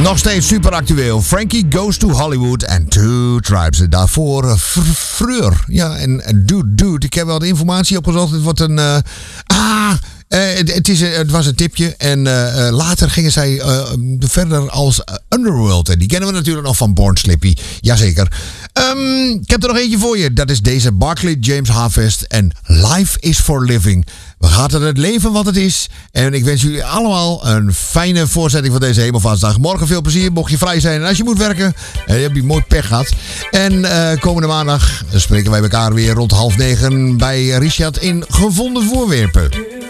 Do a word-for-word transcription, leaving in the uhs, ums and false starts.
Nog steeds super actueel. Frankie Goes to Hollywood en Two Tribes. Daarvoor uh, Freur. Ja, en uh, Dude, Dude. Ik heb wel de informatie opgezocht. Het wordt een... Uh, ah... Uh, het, het, is, het was een tipje en uh, later gingen zij uh, verder als Underworld. En die kennen we natuurlijk nog van Born Slippy. Jazeker. Um, ik heb er nog eentje voor je. Dat is deze Barclay James Harvest en Life is for Living. We gaan het leven wat het is. En ik wens jullie allemaal een fijne voorzetting van deze Hemelvaartsdag. Morgen veel plezier, mocht je vrij zijn. En als je moet werken, dan heb je mooi pech gehad. En uh, komende maandag spreken wij elkaar weer rond half negen bij Richard in Gevonden Voorwerpen.